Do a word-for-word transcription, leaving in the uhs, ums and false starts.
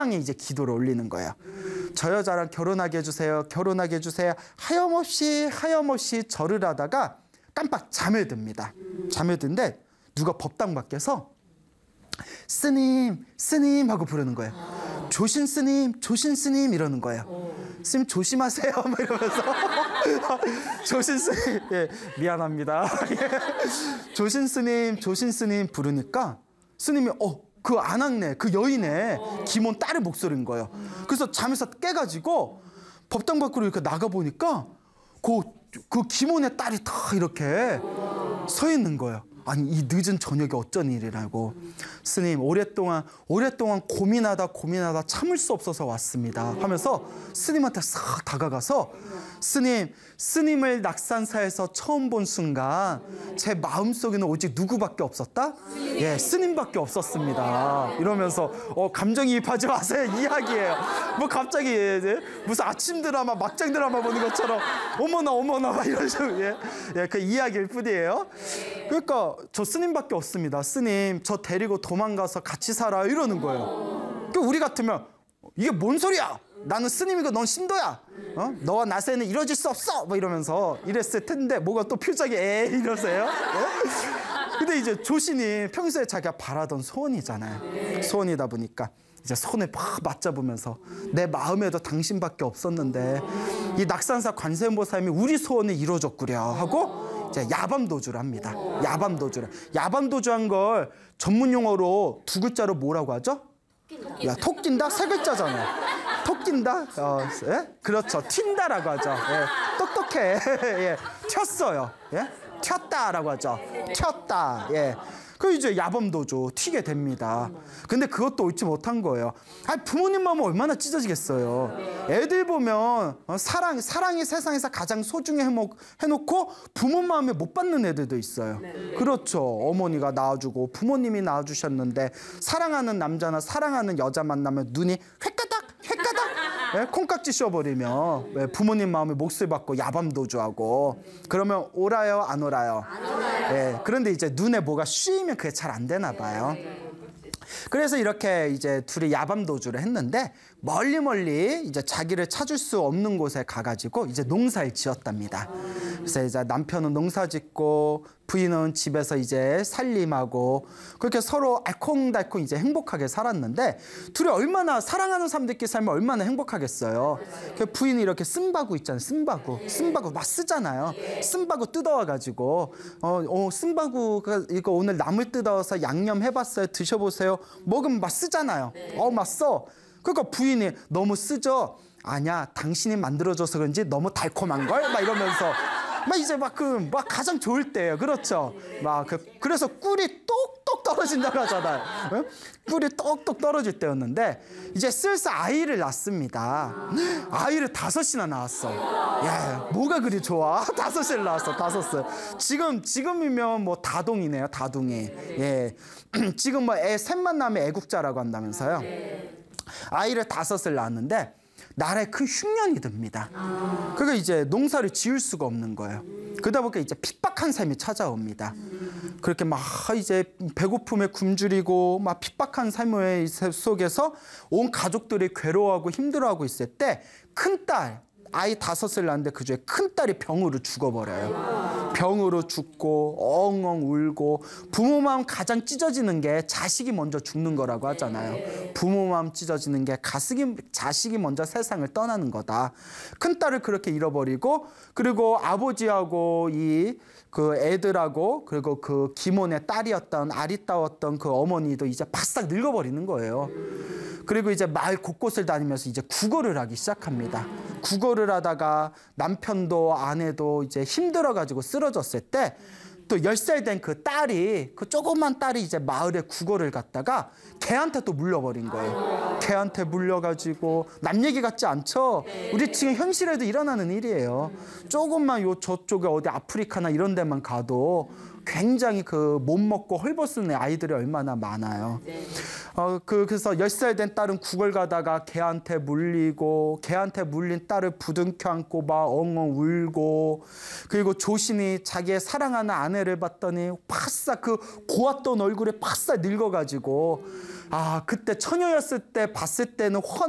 에 이제 기도를 올리는 거예요. 저 여자랑 결혼하게 해주세요. 결혼하게 해주세요. 하염없이 하염없이 절을 하다가 깜빡 잠에 듭니다. 잠에 든데 누가 법당 밖에서 스님, 스님 하고 부르는 거예요. 조신 스님, 조신 스님 이러는 거예요. 스님 조심하세요. 막 이러면서 조신 스님, 예, 미안합니다. 조신 스님, 조신 스님 부르니까 스님이 어. 그 안악네, 그 여인의 김혼 딸의 목소리인 거예요. 그래서 잠에서 깨가지고 법당 밖으로 이렇게 나가보니까 그, 그 김혼의 딸이 다 이렇게 서 있는 거예요. 아니 이 늦은 저녁에 어쩐 일이라고. 스님 오랫동안 오랫동안 고민하다 고민하다 참을 수 없어서 왔습니다 하면서 스님한테 싹 다가가서 스님, 스님을 낙산사에서 처음 본 순간 제 마음속에는 오직 누구밖에 없었다? 예, 스님밖에 없었습니다. 이러면서 어, 감정이입하지 마세요. 이야기예요. 뭐 갑자기 예, 무슨 아침 드라마, 막장 드라마 보는 것처럼 어머나 어머나 막 이런 식으로 예, 예, 그 이야기일 뿐이에요. 그러니까 저 스님밖에 없습니다. 스님, 저 데리고 도망가서 같이 살아요. 이러는 거예요. 그러니까 우리 같으면 이게 뭔 소리야? 나는 스님이고 넌 신도야. 어? 너와 나 사이는 이루어질 수 없어. 뭐 이러면서 이랬을 텐데 뭐가 또 표정이 에이 이러세요? 어? 근데 이제 조신이 평소에 자기가 바라던 소원이잖아요. 소원이다 보니까 이제 손에 막 맞잡으면서 내 마음에도 당신밖에 없었는데 이 낙산사 관세음보살님이 우리 소원을 이루어줬구려 하고 이제 야밤도주를 합니다. 야밤도주를. 야밤도주한 걸 전문 용어로 두 글자로 뭐라고 하죠? 야, 톡 낀다? 세 글자잖아요. 톡 낀다? 어, 예? 그렇죠. 튄다라고 하죠. 예. 똑똑해. 예. 튀었어요. 예? 튀었다라고 하죠. 튀었다. 예. 그 이제 야밤도주 튀게 됩니다. 근데 그것도 옳지 못한 거예요. 아니, 부모님 마음은 얼마나 찢어지겠어요. 애들 보면 사랑, 사랑이 세상에서 가장 소중히 해먹, 해놓고 부모 마음에 못 받는 애들도 있어요. 그렇죠. 어머니가 낳아주고 부모님이 낳아주셨는데 사랑하는 남자나 사랑하는 여자 만나면 눈이 획가닥 획가닥 예? 콩깍지 씌워버리며 예? 부모님 마음에 몫을 받고 야밤도주하고 그러면 오라요 안 오라요? 안 오라요. 예, 그런데 이제 눈에 뭐가 씌이면 그게 잘 안 되나 봐요. 그래서 이렇게 이제 둘이 야밤도주를 했는데 멀리 멀리 이제 자기를 찾을 수 없는 곳에 가가지고 이제 농사를 지었답니다. 그래서 이제 남편은 농사 짓고 부인은 집에서 이제 살림하고 그렇게 서로 알콩달콩 이제 행복하게 살았는데 둘이 얼마나 사랑하는 사람들끼리 살면 얼마나 행복하겠어요. 그 부인이 이렇게 쓴바구 있잖아요. 쓴바구, 쓴바구 막 쓰잖아요. 쓴바구 뜯어와가지고 어, 어 쓴바구가 이거 오늘 나물 뜯어서 양념해봤어요. 드셔보세요. 먹으면 막 쓰잖아요. 어, 막 써. 그러니까 부인이 너무 쓰죠. 아니야, 당신이 만들어줘서 그런지 너무 달콤한걸? 막 이러면서 막 이제 막 그 막 가장 좋을 때예요. 그렇죠. 막 그 그래서 꿀이 똑똑 떨어진다고 하잖아요. 응? 꿀이 똑똑 떨어질 때였는데 이제 슬슬 아이를 낳습니다. 아이를 다섯이나 낳았어. 야, 뭐가 그리 좋아? 다섯을 낳았어. 다섯을. 지금 지금이면 뭐 다둥이네요. 다둥이. 예. 지금 뭐 애 셋만 낳으면 애국자라고 한다면서요. 아이를 다섯을 낳았는데 나라에 큰 흉년이 듭니다. 그러니까 이제 농사를 지을 수가 없는 거예요. 그러다 보니까 이제 핍박한 삶이 찾아옵니다. 그렇게 막 이제 배고픔에 굶주리고 막 핍박한 삶의 속에서 온 가족들이 괴로워하고 힘들어하고 있을 때 큰딸 아이 다섯을 낳았는데 그중에 큰딸이 병으로 죽어버려요. 병으로 죽고 엉엉 울고 부모 마음 가장 찢어지는 게 자식이 먼저 죽는 거라고 하잖아요. 부모 마음 찢어지는 게 가슴이, 자식이 먼저 세상을 떠나는 거다. 큰딸을 그렇게 잃어버리고 그리고 아버지하고 이 그 애들하고 그리고 그 김혼의 딸이었던 아리따웠던 그 어머니도 이제 바싹 늙어버리는 거예요. 그리고 이제 마을 곳곳을 다니면서 이제 구걸을 하기 시작합니다. 구걸을 하다가 남편도 아내도 이제 힘들어가지고 쓰러졌을 때 또 열 살 된 그 딸이 그 조그만 딸이 이제 마을에 구걸을 갔다가 걔한테 또 물려버린 거예요. 걔한테 물려가지고 남 얘기 같지 않죠? 우리 지금 현실에도 일어나는 일이에요. 조금만 요 저쪽에 어디 아프리카나 이런 데만 가도 굉장히 그 못 먹고 헐벗은 아이들이 얼마나 많아요. 네. 어, 그, 그래서 열 살 된 딸은 구걸 가다가 개한테 물리고, 개한테 물린 딸을 부둥켜 안고 막 엉엉 울고, 그리고 조신이 자기의 사랑하는 아내를 봤더니 바싹 그 고왔던 얼굴에 바싹 늙어가지고, 아, 그때 처녀였을 때 봤을 때는 훤